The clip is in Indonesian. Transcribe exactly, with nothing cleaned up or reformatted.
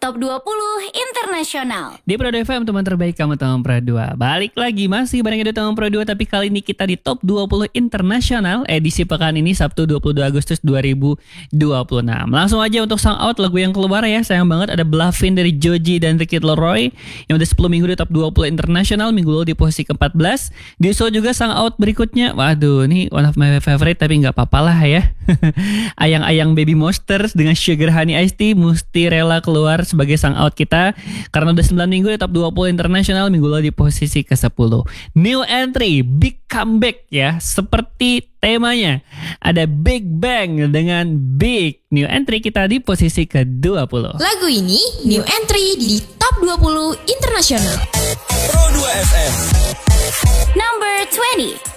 Top dua puluh Internasional. Di Pro dua F M, teman terbaik kamu teman Pro dua. Balik lagi masih bareng Edo teman Pro dua, tapi kali ini kita di Top dua puluh Internasional edisi pekan ini Sabtu dua puluh dua Agustus dua ribu dua puluh enam. Langsung aja untuk Song Out, lagu yang keluar ya. Sayang banget ada Bluffin dari Joji dan Ricky Leroy yang udah sepuluh minggu di Top dua puluh Internasional, minggu lalu di posisi keempat belas. Diusul juga Song Out berikutnya. Waduh, ini one of my favorite tapi nggak apa-apa lah ya. Ayang-ayang Baby Monsters dengan Sugar Honey Iced Tea mesti rela keluar sebagai Song Out kita karena udah sembilan minggu di Top dua puluh Internasional, minggu lalu di posisi ke sepuluh. New entry, big comeback ya, seperti temanya. Ada Big Bang dengan Big. New entry kita di posisi ke dua puluh. Lagu ini new entry di Top dua puluh Internasional. Pro dua F M Number dua puluh.